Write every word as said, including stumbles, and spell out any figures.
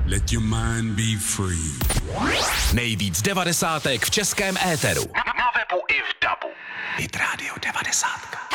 Let your mind be free. Nejvíc devadesátek v českém éteru. Na webu i v dabu. Hit Radio devadesát.